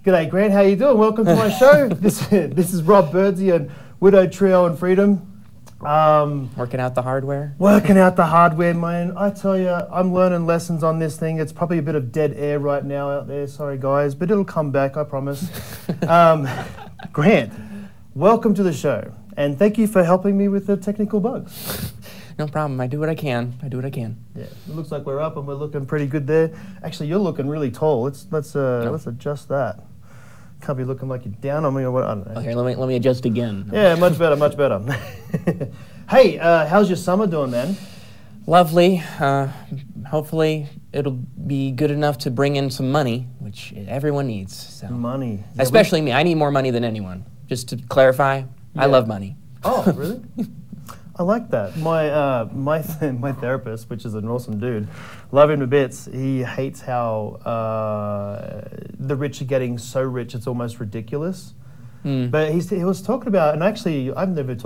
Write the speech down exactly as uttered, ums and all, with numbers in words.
G'day, Grant. How you doing? Welcome to my show. This this is Rob Birdsey and Widow Trio and Freedom. Um, working out the hardware. Working out the hardware, man. I tell you, I'm learning lessons on this thing. It's probably a bit of dead air right now out there. Sorry, guys, but it'll come back. I promise. um, Grant, welcome to the show, and thank you for helping me with the technical bugs. No problem. I do what I can. I do what I can. Yeah, it looks like we're up and we're looking pretty good there. Actually, you're looking really tall. Let's let's uh, No. let's adjust that. Can't be looking like you're down on me or what. I don't know. Oh, here, let me let me adjust again. Yeah, much better, much better. Hey, uh, how's your summer doing, man? Lovely. Uh, hopefully, it'll be good enough to bring in some money, which everyone needs. So. Money. Yeah, Especially me. I need more money than anyone. Just to clarify, Yeah. I love money. Oh, really? I like that. My uh, my th- my therapist, which is an awesome dude, love him to bits. He hates how uh, the rich are getting so rich it's almost ridiculous. Mm. But he's, he was talking about, and actually I've never talked